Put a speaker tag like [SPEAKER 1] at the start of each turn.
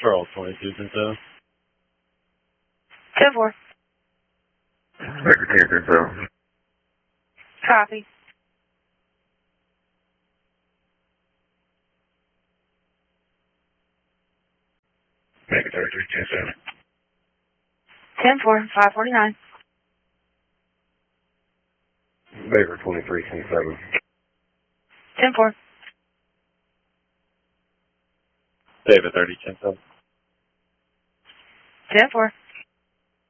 [SPEAKER 1] Charles 22, 10-7.
[SPEAKER 2] 10-4.
[SPEAKER 3] Baker 10-7.
[SPEAKER 2] Copy.
[SPEAKER 3] Baker 33, 10-7.
[SPEAKER 2] 10-4, 549.
[SPEAKER 3] Baker 23, 10-7.
[SPEAKER 2] 10-4.
[SPEAKER 1] David 30, 10-7.
[SPEAKER 2] 10-4.